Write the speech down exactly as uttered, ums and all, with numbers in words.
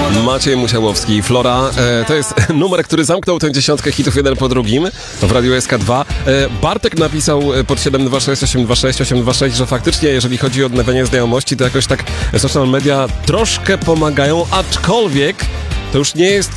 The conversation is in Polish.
Maciej Musiałowski, Flora. E, to jest numer, który zamknął tę dziesiątkę hitów jeden po drugim w Radiu S K dwa. E, Bartek napisał pod siedem dwa sześć osiem dwa sześć osiem dwa sześć, że faktycznie, jeżeli chodzi o odnawianie znajomości, to jakoś tak social media troszkę pomagają, aczkolwiek to już nie jest